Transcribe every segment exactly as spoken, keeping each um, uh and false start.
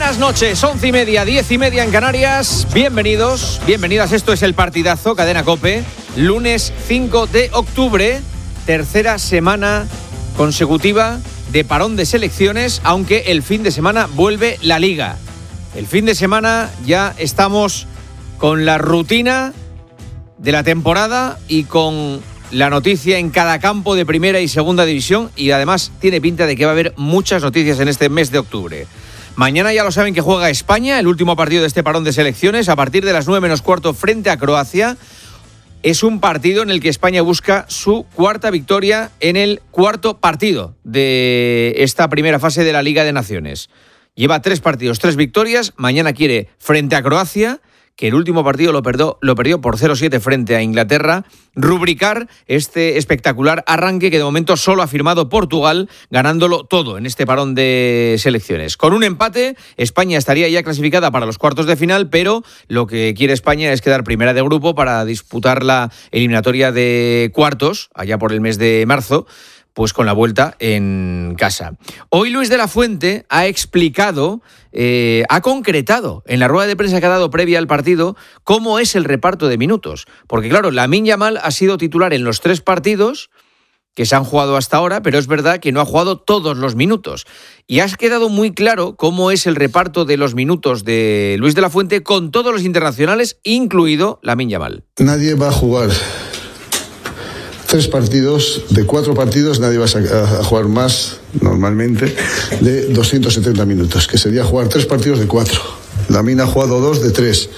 Buenas noches, once y media, diez y media en Canarias. Bienvenidos, bienvenidas. Esto es El Partidazo, Cadena COPE. Lunes cinco de octubre, tercera semana consecutiva de parón de selecciones, aunque el fin de semana vuelve la Liga. El fin de semana ya estamos con la rutina de la temporada y con la noticia en cada campo de primera y segunda división, y además tiene pinta de que va a haber muchas noticias en este mes de octubre. Mañana ya lo saben que juega España, el último partido de este parón de selecciones, a partir de las nueve menos cuarto frente a Croacia. Es un partido en el que España busca su cuarta victoria en el cuarto partido de esta primera fase de la Liga de Naciones. Lleva tres partidos, tres victorias. Mañana quiere, frente a Croacia, que el último partido lo perdió, lo perdió por cero siete frente a Inglaterra, rubricar este espectacular arranque que de momento solo ha firmado Portugal, ganándolo todo en este parón de selecciones. Con un empate, España estaría ya clasificada para los cuartos de final, pero lo que quiere España es quedar primera de grupo para disputar la eliminatoria de cuartos, allá por el mes de marzo, pues con la vuelta en casa. Hoy Luis de la Fuente ha explicado, eh, ha concretado en la rueda de prensa que ha dado previa al partido cómo es el reparto de minutos. Porque claro, Lamine Yamal ha sido titular en los tres partidos que se han jugado hasta ahora, pero es verdad que no ha jugado todos los minutos. Y ha quedado muy claro cómo es el reparto de los minutos de Luis de la Fuente con todos los internacionales, incluido Lamine Yamal. Nadie va a jugar tres partidos, de cuatro partidos nadie va a jugar más normalmente de doscientos setenta minutos, que sería jugar tres partidos de cuatro. Lamine ha jugado dos de tres,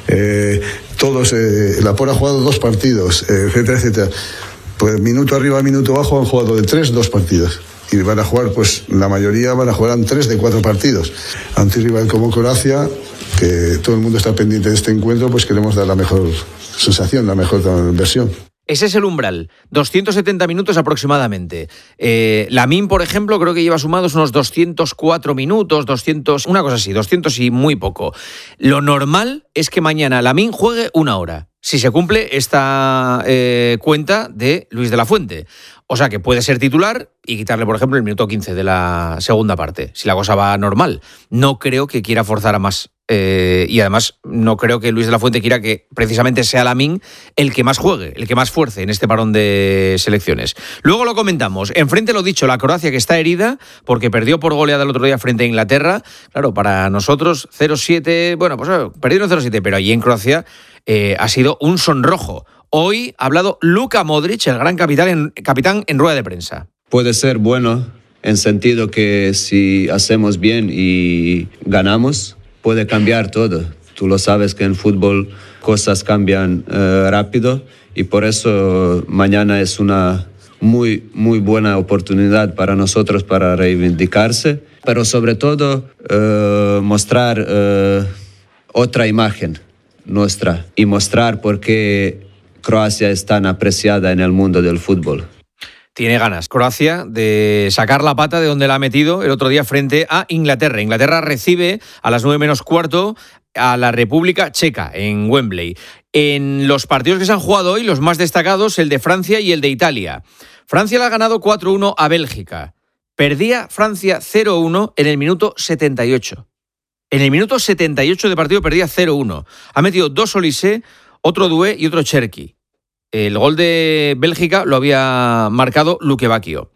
eh, todos, eh, Laporte ha jugado dos partidos, eh, etcétera, etcétera. Pues minuto arriba, minuto abajo han jugado de tres, dos partidos. Y van a jugar, pues la mayoría van a jugar en tres de cuatro partidos. Ante un rival como Croacia, que todo el mundo está pendiente de este encuentro, pues queremos dar la mejor sensación, la mejor versión. Ese es el umbral, doscientos setenta minutos aproximadamente. Eh, Lamine, por ejemplo, creo que lleva sumados unos doscientos cuatro minutos, doscientos, una cosa así, doscientos y muy poco. Lo normal es que mañana Lamine juegue una hora, si se cumple esta eh, cuenta de Luis de la Fuente. O sea que puede ser titular y quitarle, por ejemplo, el minuto quince de la segunda parte, si la cosa va normal. No creo que quiera forzar a más. Eh, y además no creo que Luis de la Fuente quiera que precisamente sea Lamine el que más juegue, el que más fuerce en este parón de selecciones. Luego lo comentamos. Enfrente, lo dicho, la Croacia, que está herida porque perdió por goleada el otro día frente a Inglaterra. Claro, para nosotros cero siete, bueno, pues perdieron cero siete, pero allí en Croacia eh, ha sido un sonrojo. Hoy ha hablado Luka Modric, el gran capitán en, capitán en rueda de prensa. Puede ser bueno en sentido que si hacemos bien y ganamos, puede cambiar todo. Tú lo sabes que en fútbol cosas cambian eh, rápido, y por eso mañana es una muy, muy buena oportunidad para nosotros para reivindicarse, pero sobre todo eh, mostrar eh, otra imagen nuestra y mostrar por qué Croacia es tan apreciada en el mundo del fútbol. Tiene ganas Croacia de sacar la pata de donde la ha metido el otro día frente a Inglaterra. Inglaterra recibe a las nueve menos cuarto a la República Checa en Wembley. En los partidos que se han jugado hoy, los más destacados, el de Francia y el de Italia. Francia le ha ganado cuatro uno a Bélgica. Perdía Francia cero uno en el minuto setenta y ocho. En el minuto setenta y ocho de partido perdía cero uno. Ha metido dos Olise, otro Doué y otro Cherki. El gol de Bélgica lo había marcado Luque Bacchio.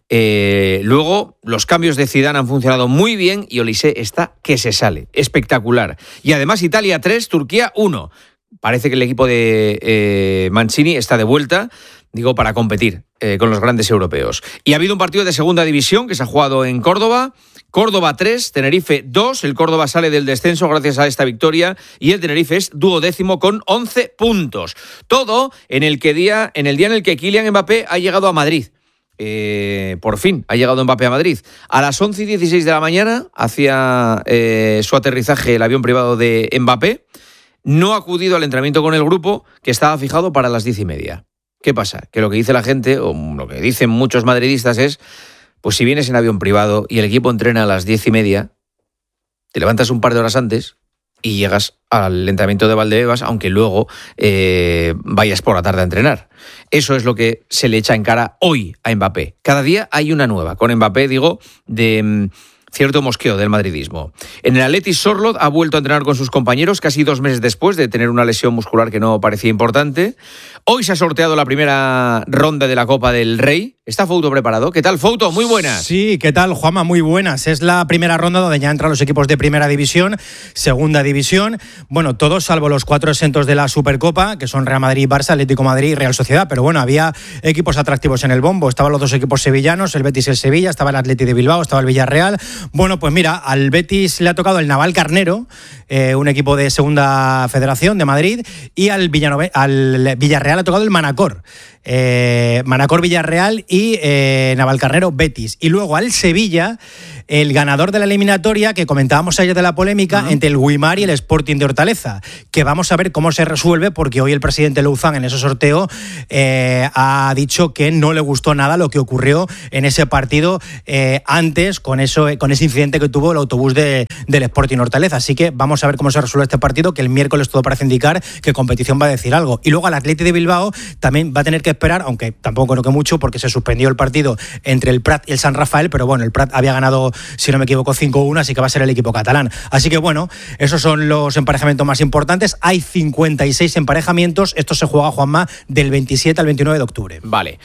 Eh, luego, los cambios de Zidane han funcionado muy bien y Olise está que se sale. Espectacular. Y además Italia tres, Turquía uno. Parece que el equipo de eh, Mancini está de vuelta, digo, para competir eh, con los grandes europeos. Y ha habido un partido de segunda división que se ha jugado en Córdoba. Córdoba tres, Tenerife dos. El Córdoba sale del descenso gracias a esta victoria y el Tenerife es duodécimo con once puntos. Todo en el, que día, en el día en el que Kylian Mbappé ha llegado a Madrid. Eh, por fin ha llegado Mbappé a Madrid. A las once y dieciséis de la mañana hacía eh, su aterrizaje el avión privado de Mbappé. No ha acudido al entrenamiento con el grupo, que estaba fijado para las diez y media. ¿Qué pasa? Que lo que dice la gente, o lo que dicen muchos madridistas es, pues si vienes en avión privado y el equipo entrena a las diez y media, te levantas un par de horas antes y llegas al entrenamiento de Valdebebas, aunque luego eh, vayas por la tarde a entrenar. Eso es lo que se le echa en cara hoy a Mbappé. Cada día hay una nueva. Con Mbappé, digo, de cierto mosqueo del madridismo. En el Athletic Sorloth ha vuelto a entrenar con sus compañeros casi dos meses después de tener una lesión muscular que no parecía importante. Hoy se ha sorteado la primera ronda de la Copa del Rey. ¿Está Fouto preparado? ¿Qué tal, Fouto? Muy buenas. Sí, ¿qué tal, Juanma? Muy buenas. Es la primera ronda donde ya entran los equipos de Primera División, Segunda División. Bueno, todos salvo los cuatro exentos de la Supercopa, que son Real Madrid, Barça, Atlético de Madrid y Real Sociedad. Pero bueno, había equipos atractivos en el bombo. Estaban los dos equipos sevillanos, el Betis y el Sevilla, estaba el Athletic de Bilbao, estaba el Villarreal. Bueno, pues mira, al Betis le ha tocado el Navalcarnero, eh, un equipo de Segunda Federación de Madrid, y al, Villanove- al Villarreal ha tocado el Manacor. Eh, Manacor Villarreal y eh, Navalcarnero Betis. Y luego al Sevilla, el ganador de la eliminatoria que comentábamos ayer de la polémica uh-huh. entre el Guimar y el Sporting de Hortaleza, que vamos a ver cómo se resuelve, porque hoy el presidente Louzán en ese sorteo eh, ha dicho que no le gustó nada lo que ocurrió en ese partido eh, antes con, eso, con ese incidente que tuvo el autobús de, del Sporting Hortaleza. Así que vamos a ver cómo se resuelve este partido, que el miércoles todo parece indicar que competición va a decir algo. Y luego al Athletic de Bilbao también va a tener que esperar, aunque tampoco creo que mucho, porque se suspendió el partido entre el Prat y el San Rafael, pero bueno, el Prat había ganado, si no me equivoco, cinco uno, así que va a ser el equipo catalán. Así que bueno, esos son los emparejamientos más importantes. Hay cincuenta y seis emparejamientos. Esto se juega, Juanma, del veintisiete al veintinueve de octubre. Vale.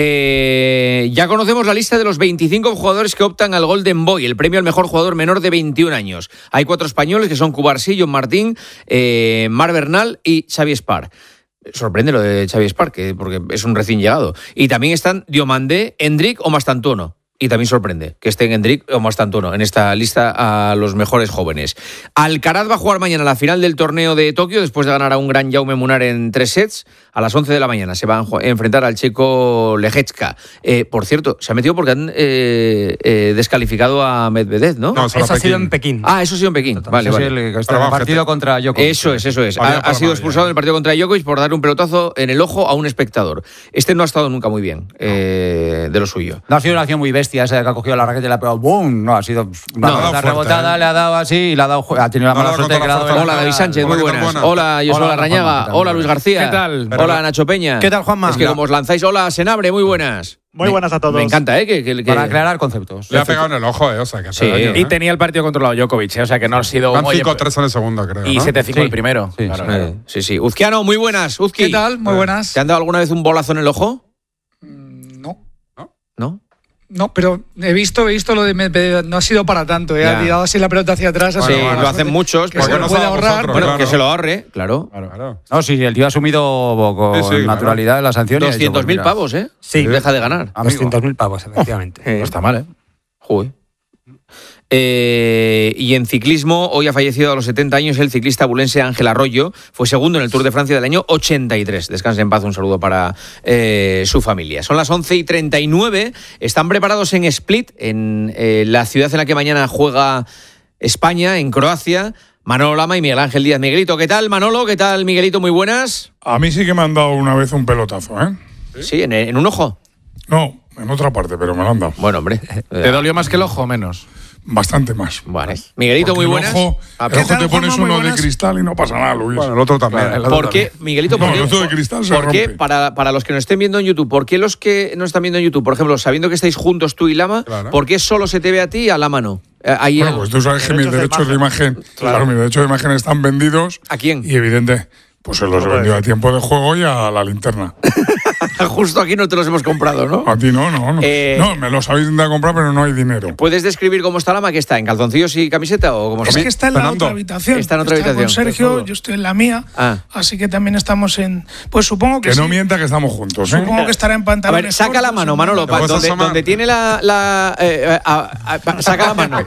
Eh, ya conocemos la lista de los veinticinco jugadores que optan al Golden Boy, el premio al mejor jugador menor de veintiún años. Hay cuatro españoles que son Cubarsí, John Martín, eh, Mar Bernal y Xavi Espar. Sorprende lo de Xavi Espar, que, porque es un recién llegado. Y también están Diomandé, Hendrik o Mastantuono. Y también sorprende que estén Hendrik o Mastantuono en esta lista a los mejores jóvenes. Alcaraz va a jugar mañana la final del torneo de Tokio después de ganar a un gran Jaume Munar en tres sets. A las once de la mañana se va a enfrentar al checo Leječka. Eh, por cierto, se ha metido porque han eh, eh, descalificado a Medvedev, ¿no? No, eso ha sido en Pekín. Ah, eso ha sido en Pekín. Vale, eso vale. Sí, el, el partido contra Djokovic. Eso es, eso es. Ha, ha sido expulsado en el partido contra Djokovic por dar un pelotazo en el ojo a un espectador. Este no ha estado nunca muy bien eh, de lo suyo. No ha sido una acción muy bestia esa que ha cogido la raqueta y la ha pegado ¡boom! No, ha sido una no, pelota rebotada, ¿eh? Le ha dado así y le ha dado, ha tenido la mala no, suerte que le ha dado. Hola, David Sánchez, muy buenas. Buena. Hola, Josué Larrañaga. Hola, Luis García. ¿Qué tal? Hola, Nacho Peña. ¿Qué tal, Juanma? Es que como os lanzáis, hola, Senabre, muy buenas. Muy buenas a todos. Me encanta, ¿eh? Que, que, que... Para aclarar conceptos. Le ha pegado en el ojo, ¿eh? O sea, que sí. daño, ¿eh? Y tenía el partido controlado Djokovic, ¿eh? O sea, que no ha sido... Van cinco tres en el segundo, creo, Y ¿no? siete cinco Sí. el primero. Sí, claro, sí. claro. Sí, sí. Uzquiano, muy buenas. Uzki. ¿Qué tal? Muy buenas. ¿Te han dado alguna vez un bolazo en el ojo? No, ¿No? no, pero he visto, he visto lo de Medvedev, no ha sido para tanto, ¿eh? Ya. ha tirado así la pelota hacia atrás. Sí, así, lo hacen muchos. Que porque se lo no puede sabemos ahorrar. nosotros, Bueno, claro. que se lo ahorre, claro. Claro, claro. No, sí, el tío ha asumido con Sí, sí, claro. naturalidad la sanción. y ha dicho, doscientos mil pues mira, pavos, ¿eh? Sí. Deja de ganar. amigo. doscientos mil pavos, efectivamente. Eh, No está mal, ¿eh? Joder. Eh, y en ciclismo, hoy ha fallecido a los setenta años el ciclista bulense Ángel Arroyo. Fue segundo en el Tour de Francia del año ochenta y tres. Descanse en paz, un saludo para eh, su familia. Son las once y treinta y nueve. Están preparados en Split, en eh, la ciudad en la que mañana juega España, en Croacia. Manolo Lama y Miguel Ángel Díaz. Miguelito, ¿qué tal, Manolo? ¿Qué tal, Miguelito? Muy buenas. A mí sí que me han dado una vez un pelotazo, ¿eh? Sí, en, en un ojo. No, en otra parte, pero me lo han dado. Bueno, hombre. ¿Te dolió más que el ojo o menos? Bastante más. Vale. Miguelito, Porque muy el buenas. ojo, Ah, el pero- ojo te tal, pones Juanma? Muy uno de buenas. cristal y no pasa nada, Luis. Bueno, el otro también. Claro, el otro ¿Por qué, Miguelito? No, ¿por qué, el otro de cristal se ¿por qué rompe. para, para los que nos estén viendo en YouTube, por qué los que no están viendo en YouTube, por ejemplo, sabiendo que estáis juntos tú y Lama, Claro. ¿por qué solo se te ve a ti y a Lama no? Eh, ahí Bueno, a- pues tú sabes que mis Derechos de derechos de imagen, claro, mis derechos de imagen están vendidos. ¿A quién? Y evidente, pues se los he vendido a tiempo de juego y a la linterna. Justo aquí no te los hemos comprado, ¿no? A ti no, no, no. Eh, No, me los habéis intentado comprar, pero no hay dinero. ¿Puedes describir cómo está Lama? ¿Qué está? ¿En calzoncillos y camiseta o cómo Es está? que está en la Fernando. otra habitación. Está en otra habitación. con Sergio, yo estoy en la mía. Ah. Así que también estamos en. Pues supongo que, Que no sí. mienta que estamos juntos, ¿eh? Supongo que estará en A pantalones. ver, saca la cortos, mano, en- Manolo, ¿Te pa- puedes donde, asomar? donde tiene la... la eh, a- a- pa- saca la mano.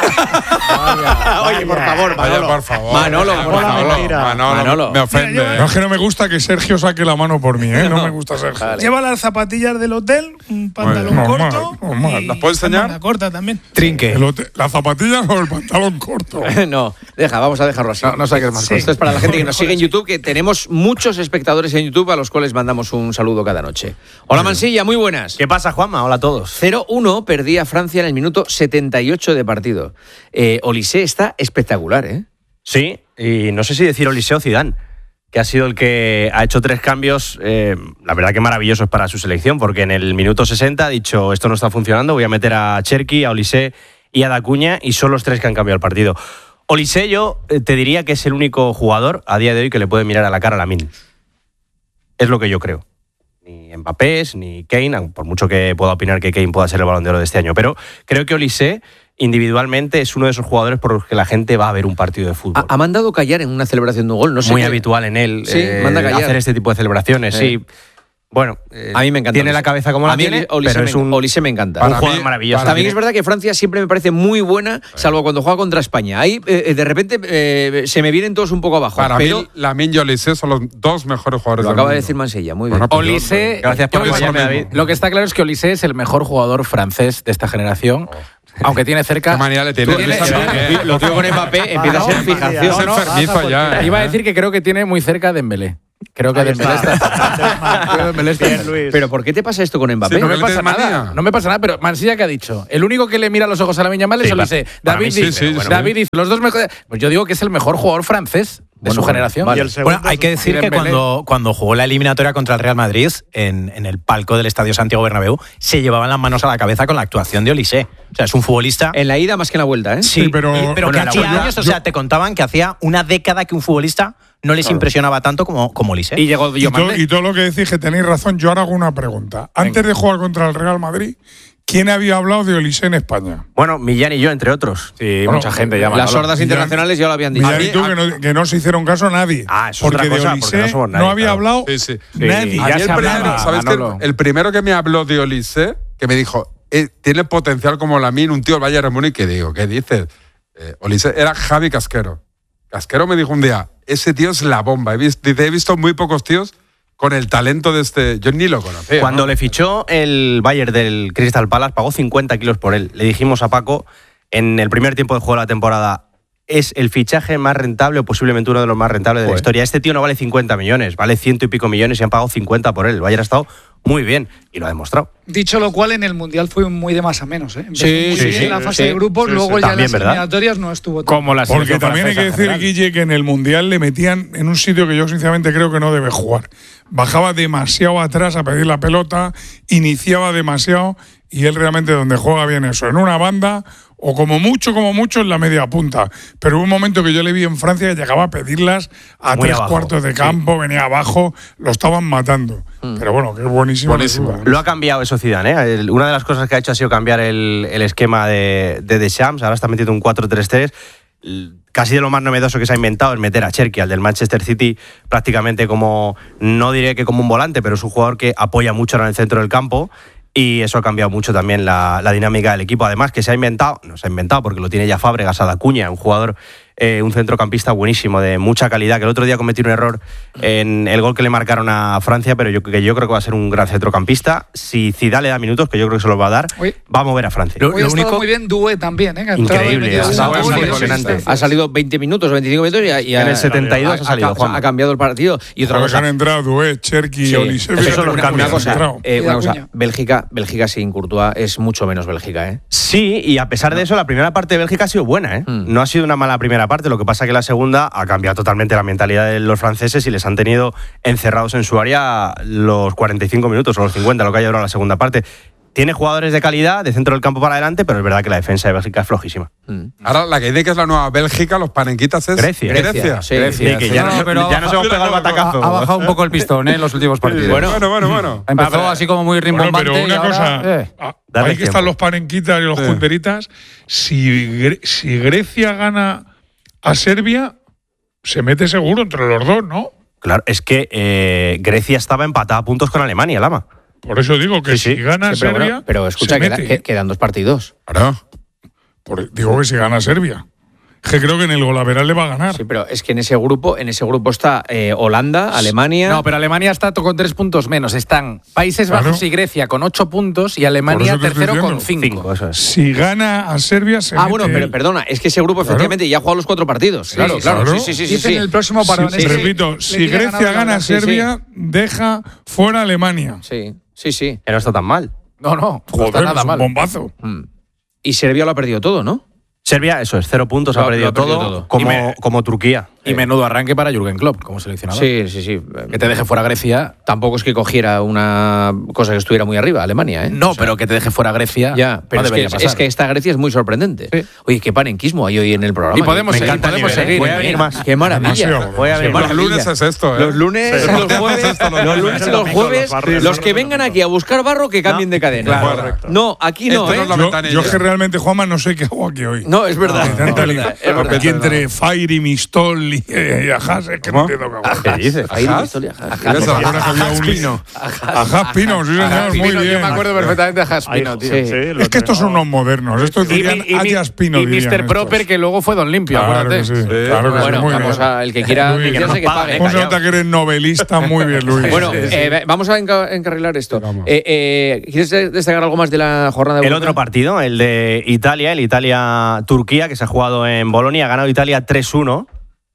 Oye, por favor, Vaya, Manolo. por favor. Manolo, Vaya, por por favor. favor. Manolo, Manolo. me ofende. Mira, ¿eh? No, es que no me gusta que Sergio saque la mano por mí, ¿eh? No, me gusta Sergio. Vale. Lleva las zapatillas del hotel, un pantalón Normal, corto. normal. y ¿Las puedes enseñar? manga corta también. Trinque. El hotel- ¿La zapatilla o el pantalón corto? No, deja, vamos a dejarlo así. No, no saques más Sí. Esto es para la gente que nos sigue en YouTube, que tenemos muchos espectadores en YouTube a los cuales mandamos un saludo cada noche. Hola, Mansilla, muy buenas. ¿Qué pasa, Juanma? Hola a todos. cero uno perdía Francia en el minuto setenta y ocho de partido. Eh, Olise está espectacular, ¿eh? Sí, y no sé si decir Oliseo o Zidane, que ha sido el que ha hecho tres cambios, eh, la verdad que maravillosos para su selección, porque en el minuto sesenta ha dicho, esto no está funcionando, voy a meter a Cherki, a Olise y Ada Cunha, y son los tres que han cambiado el partido. Olise, yo eh, te diría que es el único jugador a día de hoy que le puede mirar a la cara a Lamine. Es lo que yo creo. Ni Mbappé, ni Kane, por mucho que pueda opinar que Kane pueda ser el Balón de Oro de este año, pero creo que Olise individualmente es uno de esos jugadores por los que la gente va a ver un partido de fútbol. Ha, ha mandado callar en una celebración de un gol, no sé. Muy qué... habitual en él sí, eh, manda callar. hacer este tipo de celebraciones, eh. sí. Bueno, eh, a mí me encanta. Tiene Olise. la cabeza como la a mí tiene, Olise pero me, es un, Olise me encanta. un jugador maravilloso. También es verdad que Francia siempre me parece muy buena, salvo cuando juega contra España. Ahí, eh, de repente, eh, se me vienen todos un poco abajo. Para pero mí, Lamine y Olise son los dos mejores jugadores lo del acaba mundo. de decir Mansilla, muy bien. Bueno, pues Olise, Gracias por yo- apoyarme, David. Lo que está claro es que Olise es el mejor jugador francés de esta generación. Aunque tiene cerca. Qué manía le tiene. Tú tienes- Esa- Lo tío con Mbappé empieza a ser fijación. Es no, enfermizo ya. Iba a decir que creo que tiene muy cerca a Dembélé. Creo que Dembélé está. Creo que Dembélé está- Pero ¿por qué te pasa esto con Mbappé? Sí, No me Él pasa tiene manía. nada. No me pasa nada, pero Mansilla, ¿qué ha dicho? El único que le mira a los ojos a Lamine Yamal es Sí, Olise. para- para David mí sí, dice, sí, sí. David dice, los dos mejores. Pues yo digo que es el mejor jugador francés de su generación. vale. Y el segundo Bueno, hay que decir y que Dembélé. cuando, cuando jugó la eliminatoria contra el Real Madrid, en, en el palco del Estadio Santiago Bernabéu, se llevaban las manos a la cabeza con la actuación de Olise. O sea, es un futbolista... En la ida más que en la vuelta, ¿eh? Sí, Sí, pero- y- pero Bueno, que en la hacía vuelta- años, o sea, te contaban que hacía una década que un futbolista no les impresionaba tanto como, como Olise. Y llegó Y, to- Diomande. y todo lo que decís que tenéis razón, yo ahora hago una pregunta. Antes de jugar contra el Real Madrid, ¿quién había hablado de Olise en España? Bueno, Millán y yo, entre otros. Sí, Bueno, mucha gente llama. Las sordas Millán- internacionales ya lo habían dicho. Mira, y tú que no, que no se hicieron caso a nadie. Ah, eso es porque otra cosa, de porque Olise no somos nadie, no había claro. hablado Sí, sí. nadie. Sí, A ya mí se el primero, hablaba, ¿sabes qué? Manolo. El primero que me habló de Olise, que me dijo, eh, tiene potencial como Lamine, un tío del Bayern de Múnich, que digo, ¿qué dices? Eh, Olise era Javi Casquero. Casquero me dijo un día, ese tío es la bomba. He visto, dice, he visto muy pocos tíos con el talento de este... Yo ni lo conocía. Cuando ¿no? le fichó el Bayern del Crystal Palace, pagó cincuenta kilos por él. Le dijimos a Paco, en el primer tiempo de juego de la temporada, es el fichaje más rentable o posiblemente uno de los más rentables de la historia. Este tío no vale cincuenta millones, vale ciento y pico millones y han pagado cincuenta por él. El Bayern ha estado muy bien y lo ha demostrado. Dicho lo cual, en el Mundial fue muy de más a menos. ¿eh? Empezó Sí, muy sí, bien sí, en la fase sí, de grupos, sí, luego sí. ya También, en las ¿verdad? eliminatorias no estuvo tan Como la Porque selección también hay que francesa decir, en general. Guille, que en el Mundial le metían en un sitio que yo sinceramente creo que no debe jugar. Bajaba demasiado atrás a pedir la pelota, iniciaba demasiado y él realmente donde juega bien eso, en una banda o como mucho, como mucho en la media punta. Pero hubo un momento que yo le vi en Francia que llegaba a pedirlas a Muy tres abajo, cuartos de campo, venía abajo, lo estaban matando. Pero bueno, que buenísimo. Buenísimo. que Lo ha cambiado eso Zidane, ¿eh? El- Una de las cosas que ha hecho ha sido cambiar el, el esquema de, de Deschamps. Ahora está metiendo un cuatro tres tres. L- Casi de lo más novedoso que se ha inventado es meter a Cherki, al del Manchester City, prácticamente como, no diré que como un volante, pero es un jugador que apoya mucho en el centro del campo. Y eso ha cambiado mucho también la, la dinámica del equipo. Además, que se ha inventado, no se ha inventado porque lo tiene ya Fábregas, a Acuña, un jugador, eh, un centrocampista buenísimo, de mucha calidad, que el otro día cometió un error en el gol que le marcaron a Francia, pero yo, que yo creo que va a ser un gran centrocampista. Si Zidane le da minutos, que yo creo que se los va a dar, Oye. va a mover a Francia. Hoy ha estado muy bien Doué también, ¿eh? Que ha entrado y Increíble, metido ha un estado gol y impresionante. asistencia. Ha salido veinte minutos, veinticinco minutos y, ha- y ha- En el setenta y dos ha salido, ha, Juan. ha cambiado el partido. Y otra Joder, que cosa, han entrado Dué, Cherki y Sí, Olise. esos fíjate son los cómo cambios. han Una cosa, entrado. eh, Y una Acuña. cosa, Bélgica, Bélgica sin Courtois es mucho menos Bélgica, ¿eh? Sí, y a pesar de eso, la primera parte de Bélgica ha sido buena, ¿eh? Mm. No ha sido una mala primera parte, lo que pasa que la segunda ha cambiado totalmente la mentalidad de los franceses y les han tenido encerrados en su área los cuarenta y cinco minutos o los cincuenta, lo que haya durado la segunda parte. Tiene jugadores de calidad, de centro del campo para adelante, pero es verdad que la defensa de Bélgica es flojísima. Ahora, la que dice que es la nueva Bélgica, los panenquitas es Grecia. Grecia. Sí. Sí, que ya, No, no, pero ya nos hemos pegado el batacazo. Ha, ha bajado un poco el pistón ¿eh? en los últimos partidos. Bueno, bueno, bueno. bueno. Empezó así como muy Bueno, rimbombante. pero y una ahora, cosa, eh. ah, Dale ahí que tiempo. están los panenquitas y los Sí. junteritas, si, Gre- si Grecia gana a Serbia, se mete seguro entre los dos, ¿no? Claro, es que eh, Grecia estaba empatada a puntos con Alemania, Lama. Por eso digo que Sí, sí. si gana Sí, pero, Serbia, bueno, pero escucha, se queda- mete. que- quedan dos partidos. Claro. Por- digo que si gana Serbia. Es que creo que en el golaveral le va a ganar. Sí, pero es que en ese grupo, en ese grupo está eh, Holanda, Alemania. No, pero Alemania está to- con tres puntos menos. Están Países Claro. Bajos y Grecia con ocho puntos y Por Alemania eso te estoy tercero con diciendo. cinco. Cinco, eso es. Si gana a Serbia, se Ah, mete bueno, pero él. perdona, es que ese grupo Claro. efectivamente ya ha jugado los cuatro partidos. Claro, sí, claro. Sí, sí, sí, sí, Dicen sí. el próximo parón. Sí, es que repito, le si tiene Grecia ganado gana a Holanda. Sí, sí. Serbia, deja fuera a Alemania. Sí, sí, sí. Que no está tan mal. No, no, no Joder, está nada es un mal. bombazo. Mm. Y Serbia lo ha perdido todo, ¿no? Serbia, eso es, cero puntos, Lo- ha perdido, lo ha perdido todo, todo. Como, Y me- como Turquía. Y menudo arranque para Jürgen Klopp como seleccionador. Sí, sí, sí. Que te deje fuera Grecia. Tampoco es que cogiera una cosa que estuviera muy arriba, Alemania, ¿eh? No, o sea, pero que te deje fuera Grecia. Ya, pero no es, debería que, pasar. es que esta Grecia es muy sorprendente. Sí. Oye, qué panenquismo hay hoy en el programa. Y podemos Me seguir, encanta podemos el nivel, seguir. ¿eh? Voy a venir más. Qué maravilla. Demasiado. Voy a Sí, venir los más. lunes es esto, ¿eh? Los lunes, Sí. los Hacemos jueves, esto los los lunes. lunes y los jueves, los que vengan aquí a buscar barro que cambien de cadena. Claro, correcto. No, aquí no, Esto ¿eh? no es la Yo, ventanilla. yo que realmente, Juanma, no sé qué hago aquí hoy. No, es verdad. De tanta es li- verdad, es verdad. Aquí entre Fire y Mistol y, y Ajás, es que no entiendo qué hago. ¿Qué dices? Ahí ¿Ajás? historia, ajás. ¿Qué es Ahora que había un- Jaspino. Ajás Pino, sí señor, muy Jaspino, bien. yo me acuerdo perfectamente de Jaspino, tío. Sí. Es que estos son unos modernos. Estos Y, dirían y, y, Ayas Pino. y dirían mister estos. Proper, que luego fue Don Limpio, Claro acuérdate. que sí. Claro que sí, Bueno, muy vamos bien. a el que quiera Muy bien. iniciarse, que pague. ¿Cómo se nota que eres novelista? Muy bien, Luis. Bueno, eh, vamos a enca- encarrilar esto. Eh, eh, ¿Quieres destacar algo más de la jornada de El Europa? otro partido, el de Italia, el Italia-Turquía, que se ha jugado en Bolonia, ha ganado Italia tres uno.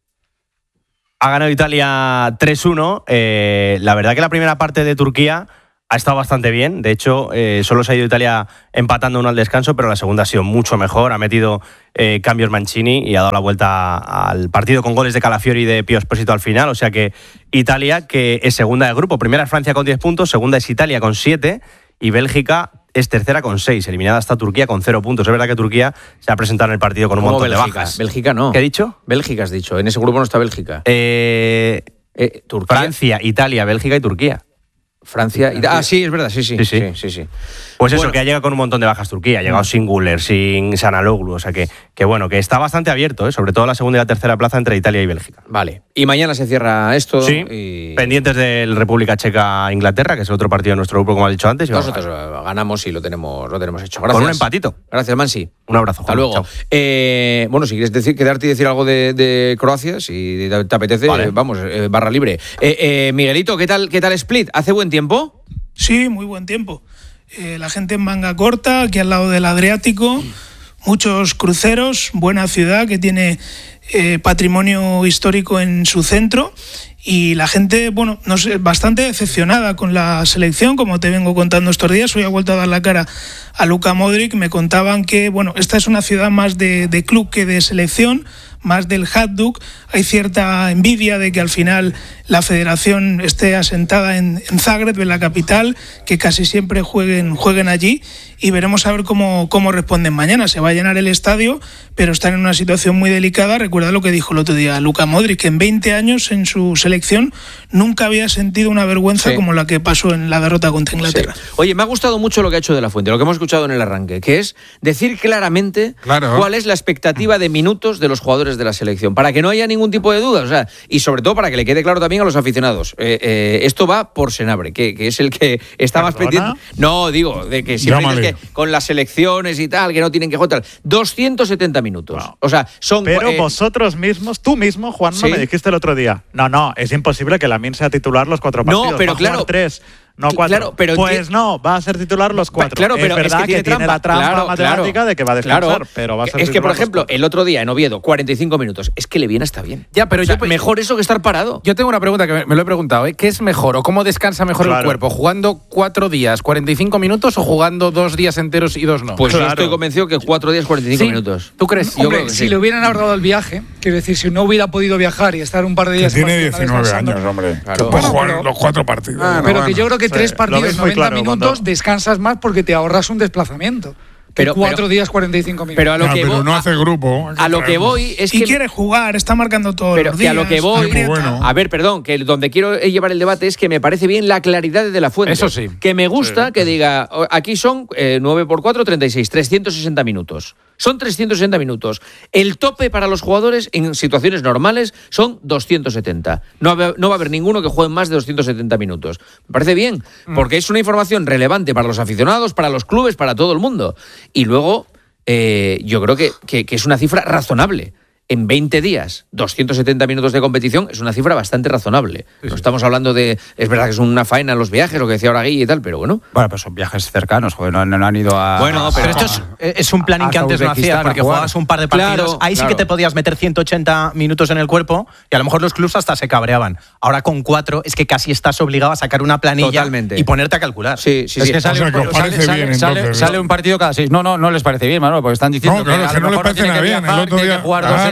Ha ganado Italia tres uno. Eh, la verdad que la primera parte de Turquía ha estado bastante bien. De hecho, eh, solo se ha ido Italia empatando uno al descanso, pero la segunda ha sido mucho mejor. Ha metido eh, cambios Mancini y ha dado la vuelta al partido con goles de Calafiori y de Pio Esposito al final. O sea que Italia, que es segunda del grupo. Primera es Francia con diez puntos, segunda es Italia con siete y Bélgica es tercera con seis. Eliminada está Turquía con cero puntos. Es verdad que Turquía se ha presentado en el partido con un ¿Cómo montón Bélgica? de bajas. Bélgica no. ¿Qué he dicho? Bélgica has dicho. En ese grupo no está Bélgica. Eh, Eh, Turquía, Francia, Italia, Bélgica y Turquía. Francia. Ita- ah, sí, es verdad, sí, sí. Sí, sí. sí, sí, sí. Pues eso, Bueno. que ha llegado con un montón de bajas Turquía. Ha llegado sin Güler, sin Sanaloglu. O sea que, que bueno, que está bastante abierto, ¿eh? Sobre todo la segunda y la tercera plaza entre Italia y Bélgica. Vale. Y mañana se cierra esto. Sí, y pendientes del República Checa-Inglaterra, que es el otro partido de nuestro grupo, como has dicho antes. y vamos nosotros a ver. eh, ganamos y lo tenemos, lo tenemos hecho. Con Gracias. un empatito. Gracias, Mansi. Un abrazo. Hasta Juan. luego. Chao. Eh, bueno, si quieres decir, quedarte y decir algo de, de Croacia, si te apetece, Vale. eh, vamos, eh, barra libre. Eh, eh, Miguelito, ¿qué tal, ¿qué tal Split? ¿Hace buen tiempo? Sí, muy buen tiempo. Eh, la gente en manga corta, aquí al lado del Adriático, muchos cruceros, buena ciudad que tiene eh, patrimonio histórico en su centro y la gente, bueno, no sé, bastante decepcionada con la selección, como te vengo contando estos días. Hoy ha vuelto a dar la cara a Luka Modric, me contaban que, bueno, esta es una ciudad más de, de club que de selección, más del Hajduk. Hay cierta envidia de que al final la federación esté asentada en, en Zagreb, en la capital, que casi siempre jueguen, jueguen allí y veremos a ver cómo, cómo responden mañana. Se va a llenar el estadio, pero están en una situación muy delicada. Recuerda lo que dijo el otro día Luka Modric, que en veinte años en su selección nunca había sentido una vergüenza Sí. como la que pasó en la derrota contra Inglaterra. Sí. Oye, me ha gustado mucho lo que ha hecho De La Fuente, lo que hemos escuchado en el arranque, que es decir claramente Claro. cuál es la expectativa de minutos de los jugadores de la selección, para que no haya ningún tipo de duda, o sea, y sobre todo para que le quede claro también a los aficionados. Eh, eh, esto va por Senabre, que, que es el que está más pendiente. No, digo, de que siempre dices Llámale. que con las selecciones y tal, que no tienen que jugar tal. doscientos setenta minutos. O sea, son. Pero eh, vosotros mismos, tú mismo, Juanma, ¿Sí? me dijiste el otro día. No, no, es imposible que Lamine sea titular los cuatro No, partidos. pero va a jugar claro, tres, no cl- cuatro. claro, pero pues ti- no, va a ser titular los cuatro. Claro, pero es verdad es que tiene, trampa. la trampa Claro, matemática claro. de que va a descansar, Claro. pero va a ser Es que, por titular los ejemplo, cuatro. el otro día en Oviedo, cuarenta y cinco minutos. Es que le viene hasta bien. Ya, pero O sea, yo- mejor eso que estar parado. Yo tengo una pregunta que me, me lo he preguntado, ¿eh? ¿Qué es mejor o cómo descansa mejor el Claro. cuerpo? ¿Jugando cuatro días, cuarenta y cinco minutos o jugando dos días enteros y dos no? Pues yo Claro. estoy convencido que cuatro días, cuarenta y cinco ¿Sí? minutos. ¿Tú crees? Yo Hombre, creo que si sí. le hubieran ahorrado el viaje, quiero decir, si no hubiera podido viajar y estar un par de Que días... en tiene Barcelona diecinueve descansando, años, hombre. Claro. Que puede Bueno, jugar pero- los cuatro partidos. Ah, Pero bueno, que yo creo que sí, tres lo partidos, ves muy noventa claro minutos, cuando- descansas más porque te ahorras un desplazamiento. Pero- Pero, cuatro pero- días, cuarenta y cinco minutos. Pero a lo Ya, que pero voy, no a- hace grupo. hay que a lo que traerlo. voy es Y que quiere jugar, está marcando todos pero los que días. a lo que voy, aprieta. bueno. a ver, perdón, que donde quiero llevar el debate es que me parece bien la claridad de De La Fuente. Eso sí. Que me gusta que diga, o- aquí son eh, nueve por cuatro, treinta y seis, trescientos sesenta minutos. Son trescientos sesenta minutos. El tope para los jugadores en situaciones normales son doscientos setenta. No va, no va a haber ninguno que juegue más de doscientos setenta minutos. Me parece bien, porque es una información relevante para los aficionados, para los clubes, para todo el mundo. Y luego, eh, yo creo que, que- que es una cifra razonable. En veinte días, doscientos setenta minutos de competición es una cifra bastante razonable. No estamos hablando de. Es verdad que es una faena los viajes, lo que decía ahora Guille y tal, pero bueno. Bueno, pero son viajes cercanos, joder, no, no han ido a. Bueno, Pero esto es, es un planning a que antes no Uzbekistán hacías, a porque jugar. jugabas un par de partidos. Claro, Ahí sí claro. que te podías meter ciento ochenta minutos en el cuerpo y a lo mejor los clubs hasta se cabreaban. Ahora con cuatro es que casi estás obligado a sacar una planilla Totalmente. y ponerte a calcular. Sí, sí, Es sí. que sale, O sea, que un, os parece sale- bien, sale- entonces, sale ¿no? un partido cada seis. No, no, no les parece bien, Manuel, porque están diciendo No, claro, que, es a que lo no les mejor parece tiene nada que bien. El viajar, otro que hay día, que jugar dos claro,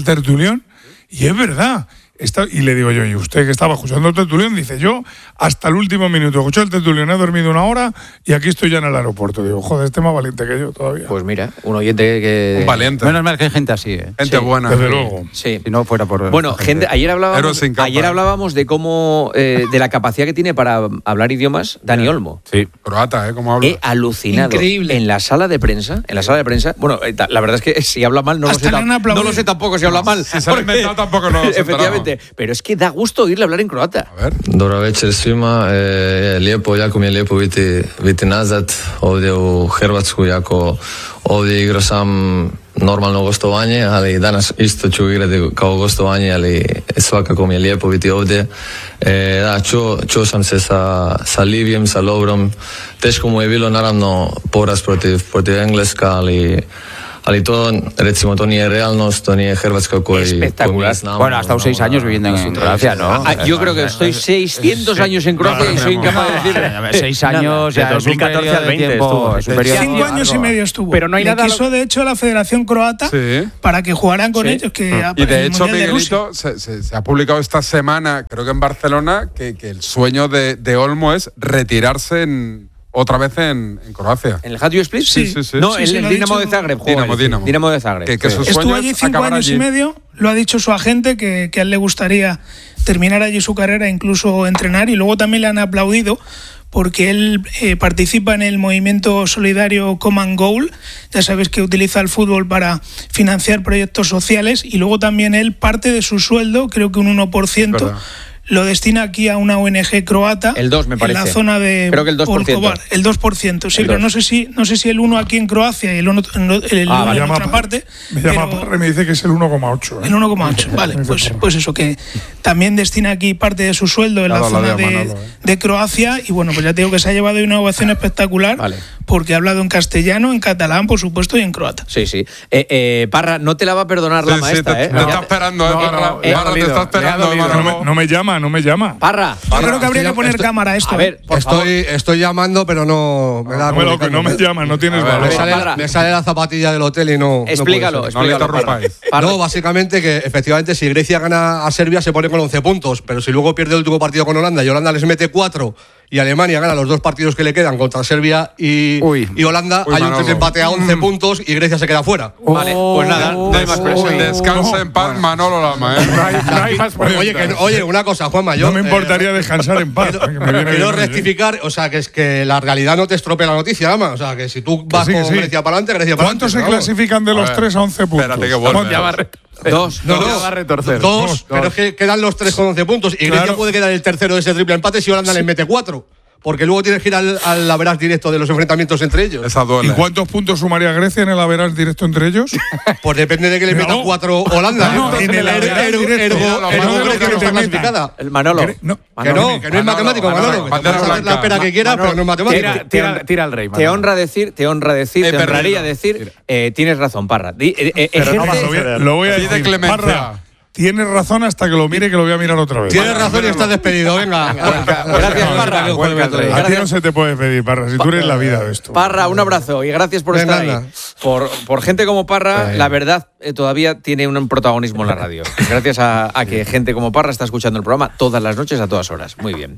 el tertulión, y es verdad. Está, y le digo yo, ¿y usted que estaba escuchando el tertulión? Dice, yo hasta el último minuto escuché el tertulión, he dormido una hora y aquí estoy ya en el aeropuerto. Digo, joder, este es más valiente que yo todavía. Pues mira, un oyente que... Un valiente. Menos mal que hay gente así, ¿eh? Gente Sí, buena. Desde luego. Sí. Si no fuera por... Bueno, gente, ayer hablábamos, sin capa. ayer hablábamos de cómo, eh, de la capacidad que tiene para hablar idiomas Dani Olmo. Sí. Croata, ¿eh? ¿Cómo habla? He alucinado. Increíble. En la sala de prensa, en la sala de prensa, bueno, eh, ta- la verdad es que si habla mal no lo Hasta sé, le tam- han aplaudido. no lo sé tampoco si habla mal. Si se lo ha inventado tampoco nos Efectivamente, pero es que da gusto oírle hablar en croata. A ver. Dobar večer svima, e, lijepo, jako mi je lijepo biti, biti nazad ovdje u Hrvatsku, jako ovdje igrao sam normalno gostovanje, ali danas isto ću igrati kao gostovanje, ali svakako mi je lijepo biti ovdje. E, da, čuo, čuo sam se sa, sa Livijem, sa Lovrom, teško mu je bilo naravno poraz protiv, protiv Engleska, ali ali to, recimo, to nije realnost, to nije Hrvatska koji, koji mi znamo. Bueno, ha estado seis años viviendo en Croacia, ¿no? Ah, yo creo que estoy seiscientos años en Croacia y soy incapaz de decir... Seis años, de ya dos mil catorce al veinte estuvo. Cinco años y medio estuvo. Pero no hay Le nada- quiso, de hecho, la Federación Croata Sí. para que jugaran con Sí. ellos. Que a- Y de el hecho, Mundial de Rusia. Miguelito, se, se- se ha publicado esta semana, creo que en Barcelona, que, que el sueño de, de Olmo es retirarse en, otra vez en, en Croacia. ¿En el Hajduk Split? Sí, sí, sí. No, Sí, en sí, el lo ha Dinamo dicho. de Zagreb. jugó Dinamo, él. Dinamo. Dinamo de Zagreb. Que- que Sí. sus Estuvo sueños allí cinco acabar años allí. y medio. Lo ha dicho su agente que, que a él le gustaría terminar allí su carrera, incluso entrenar. Y luego también le han aplaudido porque él eh, participa en el movimiento solidario Common Goal. Ya sabes que utiliza el fútbol para financiar proyectos sociales. Y luego también él parte de su sueldo, creo que un uno por ciento. verdad. Lo destina aquí a una O N G croata. El dos, me parece. En la zona de Creo que el dos por ciento. Volkovar. El dos por ciento, sí, El pero dos. no sé si no sé si el uno aquí en Croacia y el uno, el Ah, uno vale. en llama otra Pa- parte. Me llama pero- Parra y me dice que es el uno coma ocho. ¿eh? el uno coma ocho, vale, pues, pues eso, que también destina aquí parte de su sueldo en la Claro, la zona de de, Manolo, ¿eh? de Croacia. Y bueno, pues ya te digo que se ha llevado una ovación espectacular, Vale. porque ha hablado en castellano, en catalán, por supuesto, y en croata. Sí, sí. Eh, eh, Parra, no te la va a perdonar la Sí, sí, maestra, te, ¿eh? te está esperando, ¿eh? No, Parra? no, le ha Parra, te dolido, está le ha esperando, dolido. No Manolo. me, no me llama, no me llama. Parra. Yo creo que habría que poner estoy- cámara a esto. A ver, por favor. Estoy, estoy llamando, pero no me da No me, lo, que no me comunicando. llama, no tienes A ver, valor. Me sale, Parra. me sale la zapatilla del hotel y no. Explícalo, no puede ser. No le explícalo. Parra. interrumpáis. Parra. No, básicamente que efectivamente si Grecia gana a Serbia se pone con once puntos, pero si luego pierde el último partido con Holanda y Holanda les mete cuatro y Alemania gana los dos partidos que le quedan contra Serbia y, Uy. y Holanda, Uy, hay un Manolo. desempate a once puntos y Grecia se queda fuera. Vale, pues nada, no hay más Des- presión. Descansa en paz, Manolo Lama, ¿eh? No hay, no hay más Oye, que, oye, una cosa, Juanma, yo. No me eh, importaría descansar en paz. ¿eh? que me viene Quiero bien, ¿eh? rectificar, o sea, que es que la realidad no te estropea la noticia, Ama. O sea, que si tú vas sí, que con sí. Grecia para adelante, Grecia para adelante. ¿Cuántos se pero vamos. clasifican de A los ver, tres a once puntos? espérate que vuelve. ¿Cuántos? Ya va a re- Dos. No, Ya no, va a retorcer. Dos, Dos, pero dos. es que quedan los tres con once puntos y Grecia Claro. puede quedar el tercero de ese triple empate si Holanda les mete cuatro. Porque luego tienes que ir al, al average directo de los enfrentamientos entre ellos. Esa ¿Y duele. cuántos puntos sumaría Grecia en el average directo entre ellos? Pues depende de que le Míralo. meta cuatro Holanda. No, no, ¿eh? en el Ergo- average ergo- directo. ergo- Míralo, ergo Manolo, Grecia que no está te meta. clasificada. El Manolo. Gre- no. Que Manolo. no, que no es Manolo, matemático, Manolo, Manolo. Que te bandera puedes hacer la blanca. pera que quieras, Manolo, pero no es matemático. Tira, tira, tira al rey. Te Manolo. honra decir, te honra decir, He te honraría perdido. decir, eh, tienes razón, Parra. Di- eh, eh, Pero no, ejerce- lo voy a, lo voy a Pide decir. clemencia. Parra, tienes razón hasta que lo mire, que lo voy a mirar otra vez. Tienes razón y estás despedido, venga. Gracias, Parra. Vuelve al rey. A ti no se te puede pedir, Parra, si tú eres la vida de esto. Parra, un abrazo y gracias por De estar nada. ahí. Por, por gente como Parra, la verdad eh, todavía tiene un protagonismo en la radio. Gracias a, a que gente como Parra está escuchando el programa todas las noches, a todas horas. Muy bien.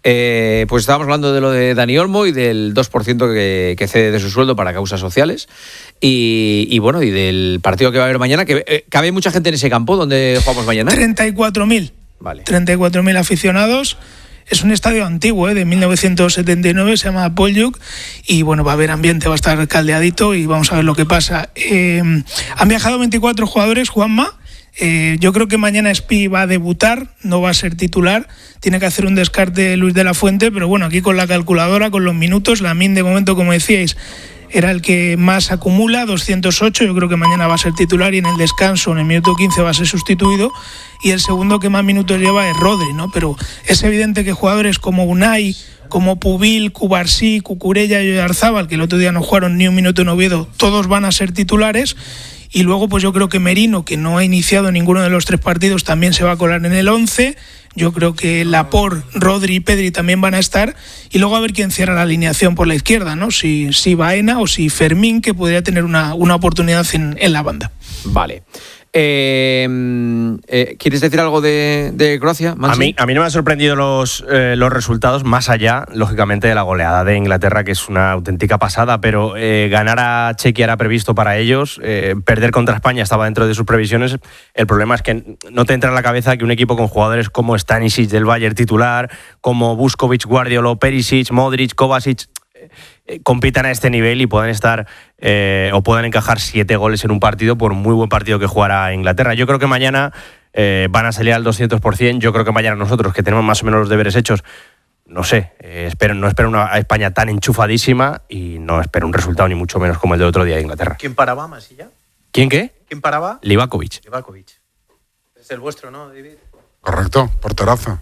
Eh, pues estábamos hablando de lo de Dani Olmo y del dos por ciento que, que cede de su sueldo para causas sociales. Y, y bueno, y del partido que va a haber mañana, que eh, cabe mucha gente en ese campo donde jugamos mañana. treinta y cuatro mil. Vale. treinta y cuatro mil aficionados. Es un estadio antiguo, ¿eh? De mil novecientos setenta y nueve, se llama Poljug, y bueno, va a haber ambiente, va a estar caldeadito y vamos a ver lo que pasa. Eh, han viajado veinticuatro jugadores, Juanma. Eh, yo creo que mañana Spi va a debutar, no va a ser titular. Tiene que hacer un descarte Luis de la Fuente, pero bueno, aquí con la calculadora, con los minutos, Lamine de momento, como decíais, era el que más acumula, doscientos ocho. Yo creo que mañana va a ser titular y en el descanso, en el minuto quince, va a ser sustituido. Y el segundo que más minutos lleva es Rodri, ¿no? Pero es evidente que jugadores como Unai, como Pubil, Cubarsí, Cucurella y Oyarzábal, que el otro día no jugaron ni un minuto en Oviedo, todos van a ser titulares. Y luego, pues yo creo que Merino, que no ha iniciado ninguno de los tres partidos, también se va a colar en el once. Yo creo que Laporte, Rodri y Pedri también van a estar. Y luego a ver quién cierra la alineación por la izquierda, ¿no? Si, si Baena o si Fermín, que podría tener una, una oportunidad en, en la banda. Vale. Eh, eh, ¿Quieres decir algo de, de Croacia, Mansi? A mí, a mí no me han sorprendido los, eh, los resultados, más allá, lógicamente, de la goleada de Inglaterra, que es una auténtica pasada, pero eh, ganar a Chequia era previsto para ellos, eh, perder contra España estaba dentro de sus previsiones. El problema es que no te entra en la cabeza que un equipo con jugadores como Stanisic del Bayern titular, como Vuskovic, Guardiola, Perisic, Modric, Kovacic, eh, compitan a este nivel y puedan estar eh, o puedan encajar siete goles en un partido por muy buen partido que jugara Inglaterra. Yo creo que mañana eh, van a salir al doscientos por ciento. Yo creo que mañana nosotros, que tenemos más o menos los deberes hechos, no sé, eh, espero, no espero una a España tan enchufadísima y no espero un resultado ni mucho menos como el del otro día de Inglaterra. ¿Quién paraba, Masilla? ¿Quién qué? ¿Quién paraba? Livakovic. Livakovic. Es el vuestro, ¿no, David? Correcto, porterazo.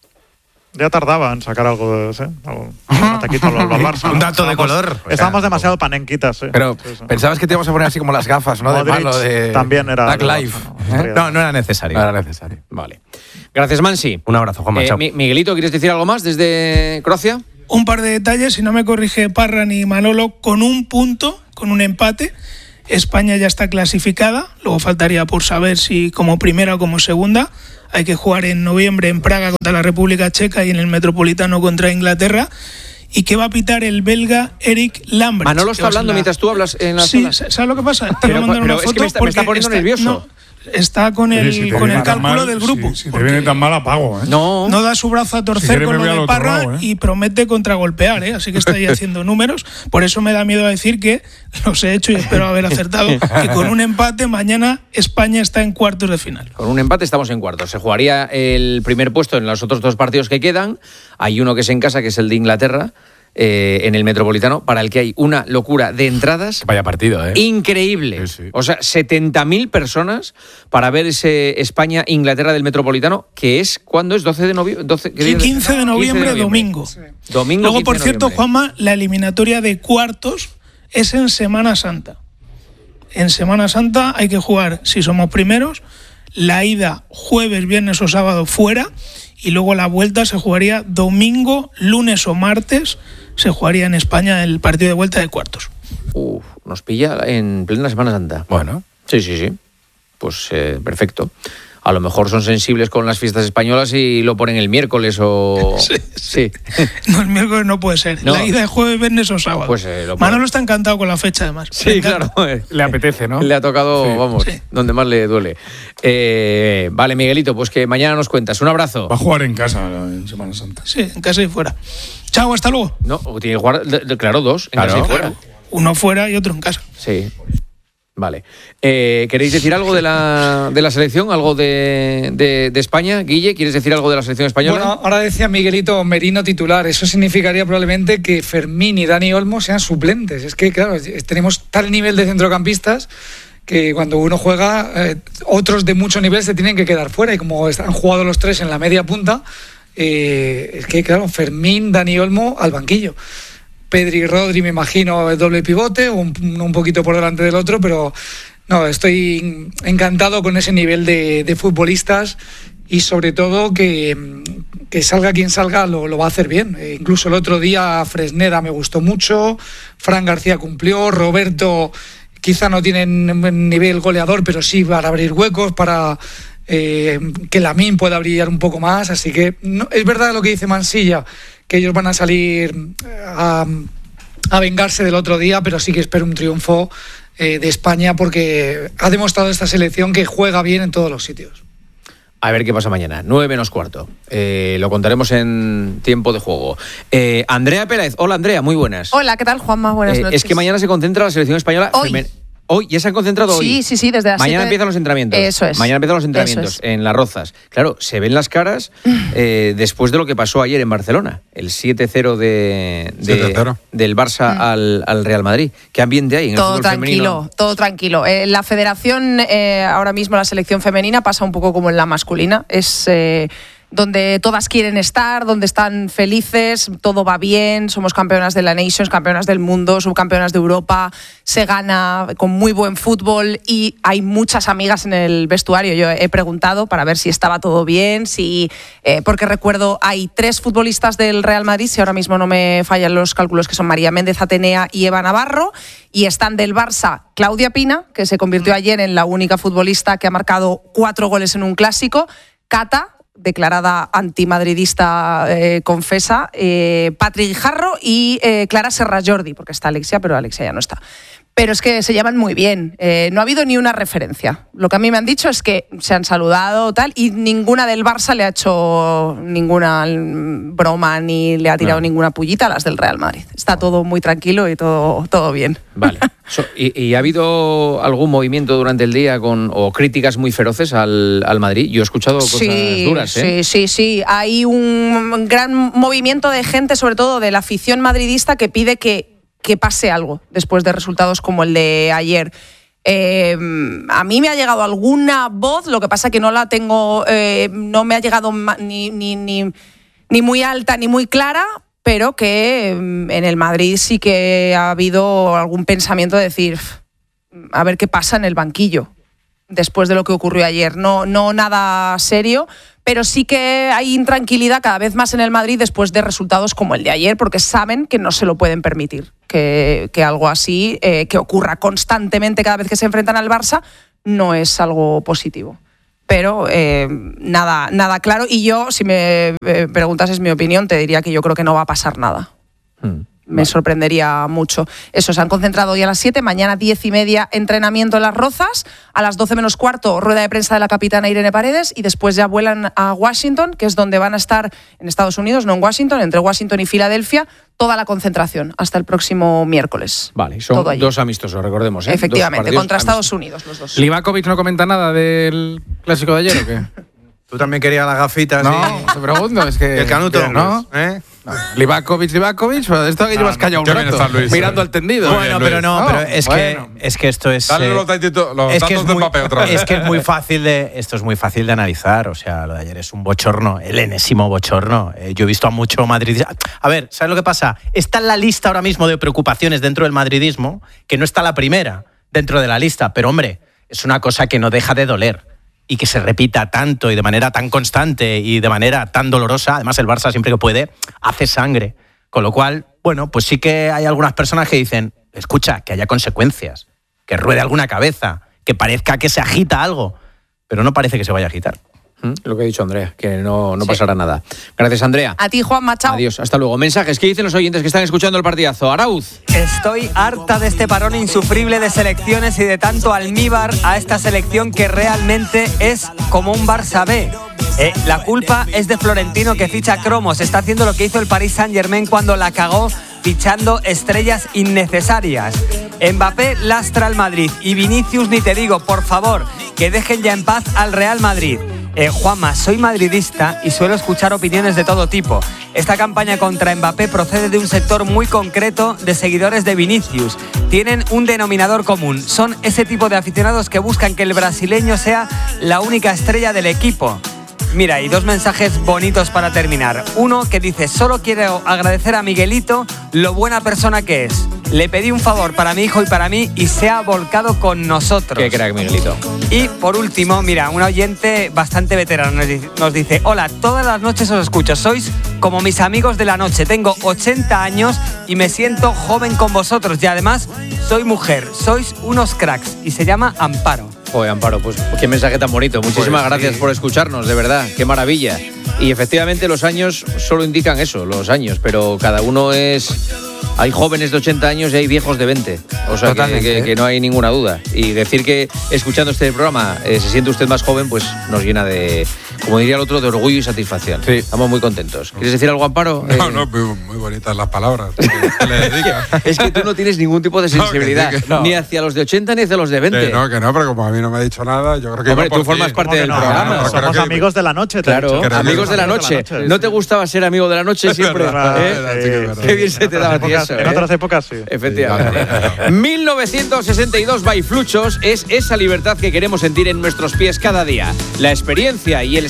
Ya tardaba en sacar algo de ese, algo, un ataquito al, al Barça. Un dato de color. Estábamos demasiado panenquitas, sí. Pero Sí, sí. pensabas que te íbamos a poner así como las gafas, ¿no? Modric de malo de también era Back de Life. Barça, ¿Eh? No, no era necesario. No era necesario. Vale. Gracias, Mansi. Un abrazo, Juanma. Eh, chao. Mi- Miguelito, ¿quieres decir algo más desde Croacia? Un par de detalles, si no me corrige Parra ni Manolo, con un punto, con un empate, España ya está clasificada. Luego faltaría por saber si como primera o como segunda. Hay que jugar en noviembre en Praga contra la República Checa y en el Metropolitano contra Inglaterra. Y que va a pitar el belga Eric Lambrecht. Manolo está Que va a ser hablando la- mientras tú hablas en la Sí, sala. ¿sabes lo que pasa? Te Pero- voy a mandar pero una es que foto me está- me está porque poniendo nervioso. no, está con el, Oye, si te con viene el tan cálculo mal, del grupo. Si, si te viene tan mal, apago, ¿eh? No. No da su brazo a torcer quieres con me lo voy al de otro Parra lado, ¿eh? y promete contragolpear, ¿eh? Así que está ahí haciendo números. Por eso me da miedo decir que los he hecho y espero haber acertado. Que con un empate mañana España está en cuartos de final. Con un empate estamos en cuartos. Se jugaría el primer puesto en los otros dos partidos que quedan. Hay uno que es en casa, que es el de Inglaterra, eh, en el Metropolitano, para el que hay una locura de entradas. Vaya partido, ¿eh? Increíble. Sí, sí. O sea, setenta mil personas para ver ese España-Inglaterra del Metropolitano, que es, ¿cuándo es? doce de noviembre. quince de noviembre, domingo. Domingo. Luego, quince por de cierto, noviembre. Juanma, la eliminatoria de cuartos es en Semana Santa. En Semana Santa hay que jugar, si somos primeros, la ida jueves, viernes o sábado fuera, y luego la vuelta se jugaría domingo, lunes o martes, se jugaría en España el partido de vuelta de cuartos. Uf, nos pilla en plena Semana Santa. Bueno. Sí, sí, sí. Pues eh, perfecto. A lo mejor son sensibles con las fiestas españolas y lo ponen el miércoles o... Sí. Sí. No, el miércoles no puede ser. No. La ida de jueves, viernes o sábado. Pues, eh, lo Manolo está encantado con la fecha, además. Sí, Me encanta. claro. Le apetece, ¿no? Le ha tocado, Sí. vamos, Sí. donde más le duele. Eh, vale, Miguelito, pues que mañana nos cuentas. Un abrazo. Va a jugar en casa en Semana Santa. Sí, en casa y fuera. Chao, hasta luego. No, tiene que jugar, de- de- claro, dos, en Claro. casa y fuera. Uno fuera y otro en casa. Sí. Vale. Eh, ¿Queréis decir algo de la, de la selección? ¿Algo de, de, de España? Guille, ¿quieres decir algo de la selección española? Bueno, ahora decía Miguelito Merino titular. Eso significaría probablemente que Fermín y Dani Olmo sean suplentes. Es que, claro, tenemos tal nivel de centrocampistas que cuando uno juega, eh, otros de mucho nivel se tienen que quedar fuera. Y como han jugado los tres en la media punta, eh, es que, claro, Fermín, Dani Olmo al banquillo. Pedri y Rodri, me imagino, el doble pivote, un, un poquito por delante del otro, pero no, estoy encantado con ese nivel de, de futbolistas y sobre todo que, que salga quien salga lo, lo va a hacer bien. Eh, incluso el otro día Fresneda me gustó mucho, Fran García cumplió, Roberto quizá no tiene nivel goleador, pero sí para abrir huecos, para eh, que Lamine pueda brillar un poco más, así que no, es verdad lo que dice Mansilla, que ellos van a salir a, a vengarse del otro día, pero sí que espero un triunfo eh, de España porque ha demostrado esta selección que juega bien en todos los sitios. A ver qué pasa mañana. nueve menos cuarto. Eh, lo contaremos en tiempo de juego. Eh, Andrea Pérez. Hola, Andrea. Muy buenas. Hola, ¿qué tal, Juanma? Buenas Eh, noches. es que mañana se concentra la selección española. Hoy. femen- Hoy, ya se han concentrado hoy. Sí, sí, sí, desde las Mañana siete- empiezan los entrenamientos. Eso es. Mañana empiezan los Eso entrenamientos es. en Las Rozas. Claro, se ven las caras eh, después de lo que pasó ayer en Barcelona. El siete cero de, de- siete cero. del Barça al, al Real Madrid. ¿Qué ambiente hay en el Todo fútbol tranquilo, femenino? todo tranquilo. Eh, la federación, eh, ahora mismo la selección femenina pasa un poco como en la masculina. Es... eh, donde todas quieren estar, donde están felices, todo va bien, somos campeonas de la Nations, campeonas del mundo, subcampeonas de Europa, se gana con muy buen fútbol y hay muchas amigas en el vestuario. Yo he preguntado para ver si estaba todo bien, si eh, porque recuerdo hay tres futbolistas del Real Madrid, si ahora mismo no me fallan los cálculos, que son María Méndez Atenea y Eva Navarro, y están del Barça Claudia Pina, que se convirtió ayer en la única futbolista que ha marcado cuatro goles en un clásico, Cata, declarada antimadridista eh, confesa, eh, Patrick Guijarro y eh, Clara Serra Jordi, porque está Alexia, pero Alexia ya no está. Pero es que se llevan muy bien. Eh, no ha habido ni una referencia. Lo que a mí me han dicho es que se han saludado tal y ninguna del Barça le ha hecho ninguna broma ni le ha tirado no. ninguna pullita a las del Real Madrid. Está todo muy tranquilo y todo, todo bien. Vale. So, y, ¿Y ha habido algún movimiento durante el día con o críticas muy feroces al, al Madrid? Yo he escuchado cosas sí, duras. ¿eh? Sí, sí, sí. Hay un gran movimiento de gente, sobre todo de la afición madridista, que pide que que pase algo después de resultados como el de ayer. Eh, a mí me ha llegado alguna voz, lo que pasa que no la tengo, eh, no me ha llegado ni, ni, ni, ni muy alta ni muy clara, pero que en el Madrid sí que ha habido algún pensamiento de decir, a ver qué pasa en el banquillo después de lo que ocurrió ayer. No, no nada serio, pero sí que hay intranquilidad cada vez más en el Madrid después de resultados como el de ayer, porque saben que no se lo pueden permitir, que, que algo así, eh, que ocurra constantemente cada vez que se enfrentan al Barça, no es algo positivo. Pero eh, nada, nada claro, y yo, si me eh, preguntases mi opinión, te diría que yo creo que no va a pasar nada. Hmm. Me sorprendería mucho. Eso, se han concentrado hoy a las siete, mañana diez y media entrenamiento en Las Rozas, a las doce menos cuarto rueda de prensa de la capitana Irene Paredes y después ya vuelan a Washington, que es donde van a estar en Estados Unidos, no en Washington, entre Washington y Filadelfia, toda la concentración hasta el próximo miércoles. Vale, son dos amistosos, recordemos. ¿eh? Efectivamente, contra Estados Unidos los dos. ¿Livakovic no comenta nada del clásico de ayer o qué? ¿Tú también querías las gafitas? No, y... te pregunto, es que... El Canuto, ¿no? ¿Eh? No. Livakovic, Livakovic, pero de esto que no, llevas callado un rato, Luis, mirando al tendido. Bueno, pero no, no pero es, bueno. que, es que esto es... Dale eh, los, tatito, los es datos que es de muy, Mbappé otra vez. Es que es muy fácil de... Esto es muy fácil de analizar, o sea, lo de ayer es un bochorno, el enésimo bochorno. Eh, yo he visto a mucho madridismo... A ver, ¿sabes lo que pasa? Está en la lista ahora mismo de preocupaciones dentro del madridismo, que no está la primera dentro de la lista, pero hombre, es una cosa que no deja de doler. Y que se repita tanto y de manera tan constante y de manera tan dolorosa. Además, el Barça siempre que puede hace sangre. Con lo cual, bueno, pues sí que hay algunas personas que dicen, escucha, que haya consecuencias, que ruede alguna cabeza, que parezca que se agita algo, pero no parece que se vaya a agitar. Lo que ha dicho Andrea, que no, no sí. pasará nada. Gracias, Andrea. A ti, Juanma, chao. Adiós, hasta luego. Mensajes, ¿qué dicen los oyentes que están escuchando el partidazo? Arauz. Estoy harta de este parón insufrible de selecciones y de tanto almíbar a esta selección que realmente es como un Barça B. Eh, la culpa es de Florentino, que ficha cromos. Está haciendo lo que hizo el Paris Saint-Germain cuando la cagó fichando estrellas innecesarias. Mbappé lastra al Madrid y Vinicius ni te digo, por favor, que dejen ya en paz al Real Madrid. Eh, Juanma, soy madridista y suelo escuchar opiniones de todo tipo. Esta campaña contra Mbappé procede de un sector muy concreto de seguidores de Vinicius. Tienen un denominador común. Son ese tipo de aficionados que buscan que el brasileño sea la única estrella del equipo. Mira, y dos mensajes bonitos para terminar. Uno que dice, solo quiero agradecer a Miguelito lo buena persona que es. Le pedí un favor para mi hijo y para mí y se ha volcado con nosotros. Qué crack, Miguelito. Y por último, mira, un oyente bastante veterano nos dice, nos dice, hola, todas las noches os escucho, sois como mis amigos de la noche, tengo ochenta años y me siento joven con vosotros y además soy mujer, sois unos cracks y se llama Amparo. Joder, Amparo, pues qué mensaje tan bonito. Muchísimas pues, gracias sí. por escucharnos, de verdad, qué maravilla. Y efectivamente los años solo indican eso, los años, pero cada uno es... Hay jóvenes de ochenta años y hay viejos de veinte. O sea, que, que, que no hay ninguna duda. Y decir que escuchando este programa eh, se siente usted más joven, pues nos llena de, como diría el otro, de orgullo y satisfacción. Sí. Estamos muy contentos. ¿Quieres decir algo, Amparo? No, eh... no, muy, muy bonitas las palabras que le dedicas. Es que tú no tienes ningún tipo de sensibilidad, no, que sí, que no. ni hacia los de ochenta ni hacia los de veinte. Que no, que no, pero como a mí no me ha dicho nada, yo creo que... Hombre, tú formas ti. parte del no? programa. No, somos amigos que... de la noche. Claro, que amigos de la noche. De la noche. ¿No te gustaba ser amigo de la noche siempre? Verdad, ¿eh? verdad, sí, verdad, Qué bien se te daba a ti eso. En otras épocas sí. Efectivamente. mil novecientos sesenta y dos by Fluchos es esa libertad que queremos sentir en nuestros pies cada día. La experiencia y el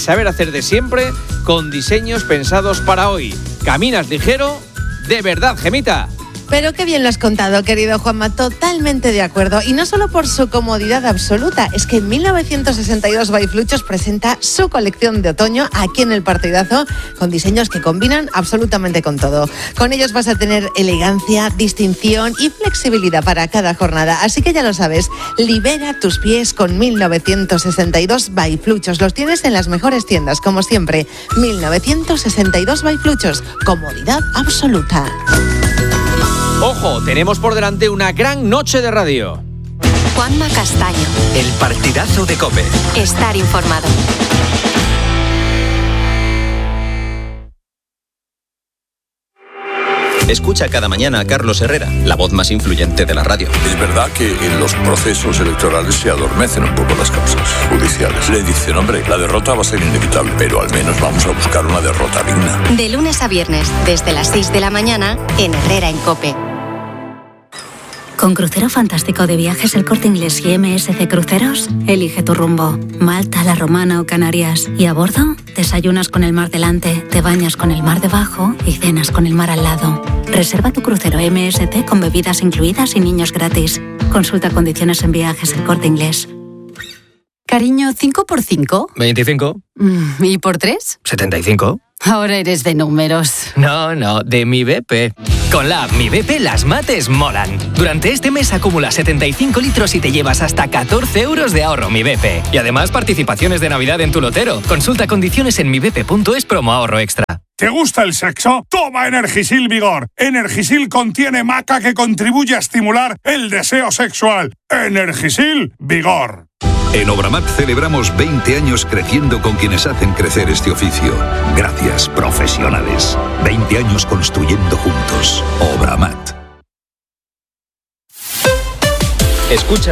saber hacer de siempre con diseños pensados para hoy. ¿Caminas ligero? De verdad, Gemita. Pero qué bien lo has contado, querido Juanma, totalmente de acuerdo. Y no solo por su comodidad absoluta, es que mil novecientos sesenta y dos by Fluchos presenta su colección de otoño aquí en el Partidazo, con diseños que combinan absolutamente con todo. Con ellos vas a tener elegancia, distinción y flexibilidad para cada jornada. Así que ya lo sabes, libera tus pies con mil novecientos sesenta y dos by Fluchos. Los tienes en las mejores tiendas, como siempre. mil novecientos sesenta y dos by Fluchos, comodidad absoluta. Ojo, tenemos por delante una gran noche de radio. Juanma Castaño. El Partidazo de COPE. Estar informado. Escucha cada mañana a Carlos Herrera, la voz más influyente de la radio. Es verdad que en los procesos electorales se adormecen un poco las causas judiciales. Le dicen, hombre, la derrota va a ser inevitable, pero al menos vamos a buscar una derrota digna. De lunes a viernes, desde las seis de la mañana, en Herrera en COPE. Con crucero fantástico de Viajes El Corte Inglés y M S C Cruceros, elige tu rumbo. Malta, La Romana o Canarias. Y a bordo, desayunas con el mar delante, te bañas con el mar debajo y cenas con el mar al lado. Reserva tu crucero M S C con bebidas incluidas y niños gratis. Consulta condiciones en Viajes El Corte Inglés. Cariño, ¿cinco por cinco? veinticinco. ¿Y por tres? setenta y cinco. Ahora eres de números. No, no, de Mi B P. Con la app Mi B P las mates molan. Durante este mes acumula setenta y cinco litros y te llevas hasta catorce euros de ahorro Mi B P. Y además participaciones de Navidad en tu lotero. Consulta condiciones en mi b p punto es promo ahorro extra. ¿Te gusta el sexo? Toma Energisil Vigor. Energisil contiene maca que contribuye a estimular el deseo sexual. Energisil Vigor. En Obramat celebramos veinte años creciendo con quienes hacen crecer este oficio. Gracias, profesionales. veinte años construyendo juntos. Obramat. Escucha